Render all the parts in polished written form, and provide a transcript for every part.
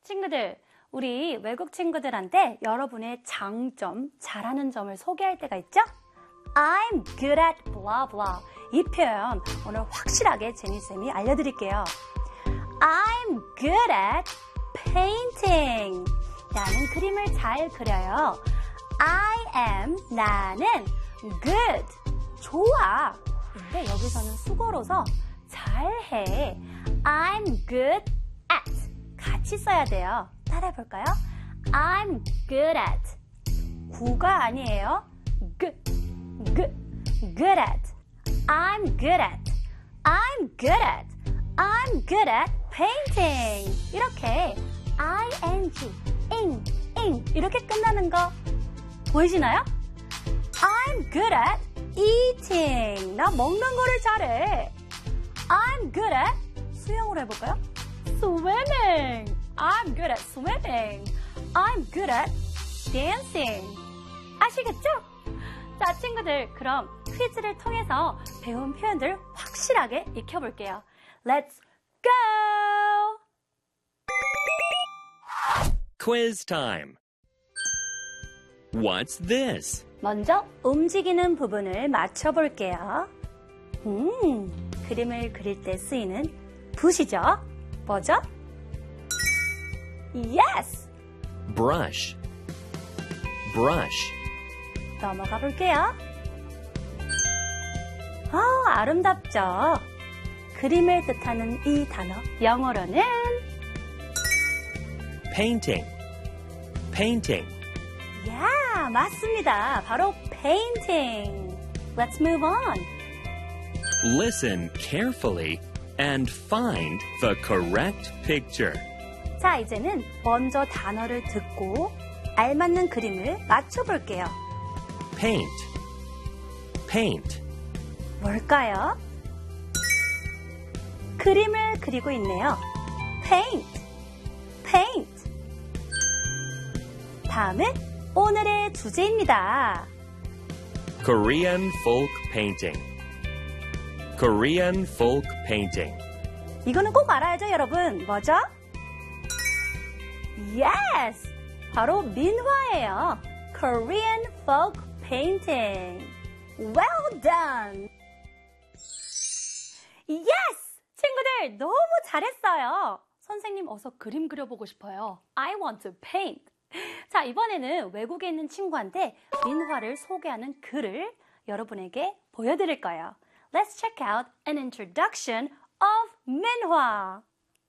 친구들, 우리 외국 친구들한테 여러분의 장점, 잘하는 점을 소개할 때가 있죠? I'm good at blah blah. 이 표현 오늘 확실하게 제니쌤이 알려드릴게요. I'm good at painting. 나는 그림을 잘 그려요. I am, 나는 good, 좋아. 근데 여기서는 수고로서 잘해. I'm good at. 같이 써야 돼요. 따라해볼까요? I'm good at. 구가 아니에요. good at. I'm good at. I'm good at. I'm good at painting. 이렇게 ing, 이렇게 끝나는 거 보이시나요? I'm good at eating. 나 먹는 거를 잘해. I'm good at 수영으로 해볼까요? Swimming. I'm good at swimming. I'm good at dancing. 아시겠죠? 자, 친구들, 그럼 퀴즈를 통해서 배운 표현들 확실하게 익혀볼게요. Let's go! Quiz time. What's this? 먼저 움직이는 부분을 맞춰볼게요. 그림을 그릴 때 쓰이는 붓이죠. 뭐죠? Yes! Brush. Brush. 넘어가 볼게요. 아름답죠? 그림을 뜻하는 이 단어, 영어로는 Painting. Painting. 야, 맞습니다. 바로 painting. Let's move on. Listen carefully and find the correct picture. 자, 이제는 먼저 단어를 듣고 알맞는 그림을 맞춰볼게요. Paint. Paint. 뭘까요? 그림을 그리고 있네요. Paint. Paint. 다음은 오늘의 주제입니다. Korean folk painting. Korean folk painting. 이거는 꼭 알아야죠, 여러분. 뭐죠? Yes! 바로 민화예요. Korean folk painting. Well done! Yes! 친구들, 너무 잘했어요. 선생님, 어서 그림 그려보고 싶어요. I want to paint. 자, 이번에는 외국에 있는 친구한테 민화를 소개하는 글을 여러분에게 보여드릴 거예요. Let's check out an introduction of 민화.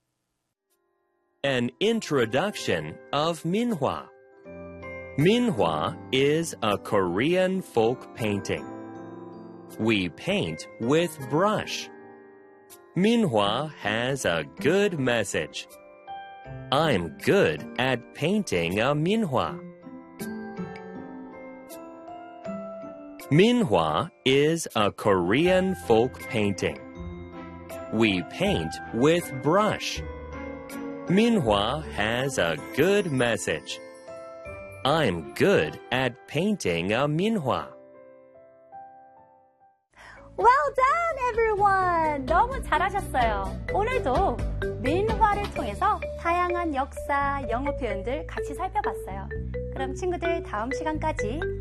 An introduction of Minhwa. Minhwa is a Korean folk painting. We paint with brush. Minhwa has a good message. I'm good at painting a minhwa. Minhwa is a Korean folk painting. We paint with brush. Minhwa has a good message. I'm good at painting a minhwa. Well done, everyone! 너무 잘하셨어요. 오늘도 민화를 통해서 다양한 역사, 영어 표현들 같이 살펴봤어요. 그럼 친구들 다음 시간까지